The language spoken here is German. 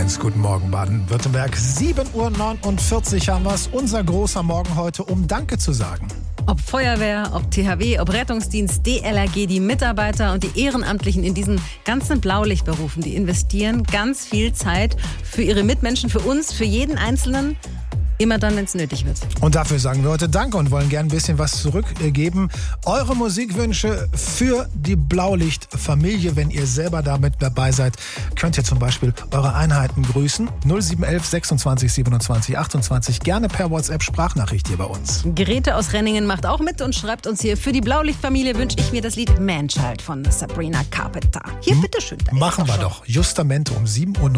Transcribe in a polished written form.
ganz guten Morgen, Baden-Württemberg. 7:49 Uhr haben wir es. Unser großer Morgen heute, um Danke zu sagen. Ob Feuerwehr, ob THW, ob Rettungsdienst, DLRG, die Mitarbeiter und die Ehrenamtlichen in diesen ganzen Blaulichtberufen, die investieren ganz viel Zeit für ihre Mitmenschen, für uns, für jeden Einzelnen. Immer dann, wenn es nötig wird. Und dafür sagen wir heute Danke und wollen gerne ein bisschen was zurückgeben. Eure Musikwünsche für die Blaulicht-Familie, wenn ihr selber damit dabei seid, könnt ihr zum Beispiel eure Einheiten grüßen. 0711 26 27 28. Gerne per WhatsApp-Sprachnachricht hier bei uns. Grete aus Renningen macht auch mit und schreibt uns hier: Für die Blaulichtfamilie wünsche ich mir das Lied Manchild von Sabrina Carpenter. Hier, bitteschön. Machen wir doch. Justamente um 7:49 Uhr.